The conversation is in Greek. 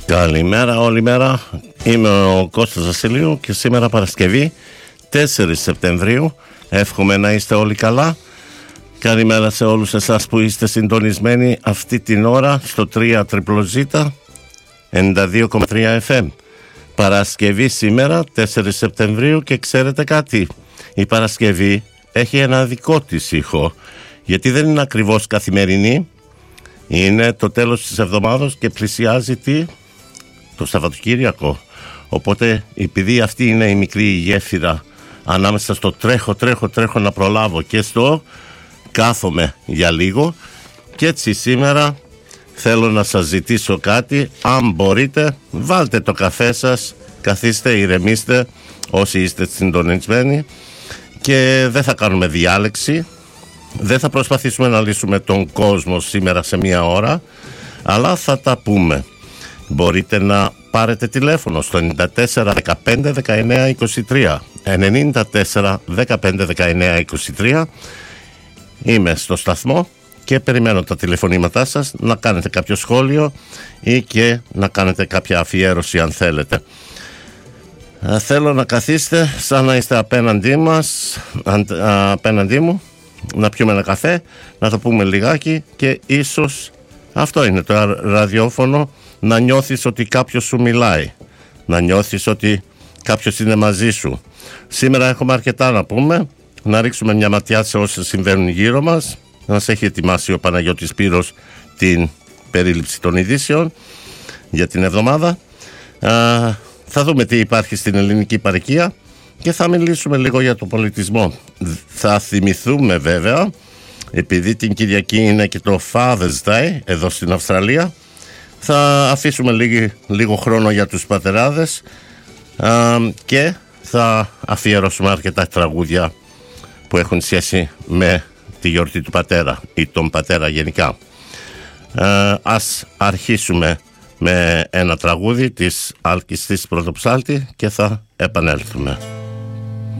Καλημέρα όλη μέρα. Είμαι ο Κώστας Βασιλείου και σήμερα Παρασκευή 4 Σεπτεμβρίου. Εύχομαι να είστε όλοι καλά. Καλημέρα σε όλους εσάς που είστε συντονισμένοι αυτή την ώρα στο 3ZZZ 92,3 FM. Παρασκευή σήμερα 4 Σεπτεμβρίου και ξέρετε κάτι, η Παρασκευή έχει ένα δικό της ήχο, γιατί δεν είναι ακριβώς καθημερινή. Είναι το τέλος της εβδομάδας και πλησιάζει το Σαββατοκύριακο. Οπότε επειδή αυτή είναι η μικρή γέφυρα ανάμεσα στο τρέχω να προλάβω και στο κάθομαι για λίγο, και έτσι σήμερα θέλω να σας ζητήσω κάτι. Αν μπορείτε, βάλτε το καφέ σας, καθίστε, ηρεμήστε όσοι είστε συντονισμένοι, και δεν θα κάνουμε διάλεξη, δεν θα προσπαθήσουμε να λύσουμε τον κόσμο σήμερα σε μία ώρα, αλλά θα τα πούμε. Μπορείτε να πάρετε τηλέφωνο στο 94 15 19 23 94 15 19 23. Είμαι στο σταθμό και περιμένω τα τηλεφωνήματά σας, να κάνετε κάποιο σχόλιο ή και να κάνετε κάποια αφιέρωση αν θέλετε. Θέλω να καθίστε σαν να είστε απέναντί μου, να πιούμε ένα καφέ, να το πούμε λιγάκι, και ίσως αυτό είναι το ραδιόφωνο, να νιώθεις ότι κάποιος σου μιλάει, να νιώθεις ότι κάποιος είναι μαζί σου. Σήμερα έχουμε αρκετά να πούμε, να ρίξουμε μια ματιά σε όσα συμβαίνουν γύρω μας. Μας έχει ετοιμάσει ο Παναγιώτης Πύρος την περίληψη των ειδήσεων για την εβδομάδα. Θα δούμε τι υπάρχει στην ελληνική παροικία και θα μιλήσουμε λίγο για το πολιτισμό. Θα θυμηθούμε βέβαια, επειδή την Κυριακή είναι και το Father's Day εδώ στην Αυστραλία, θα αφήσουμε λίγο χρόνο για τους πατεράδες και θα αφιερώσουμε αρκετά τραγούδια που έχουν σχέση με τη γιορτή του πατέρα ή τον πατέρα γενικά. Ας αρχίσουμε με ένα τραγούδι της Άλκης της Πρωτοψάλτη και θα επανέλθουμε.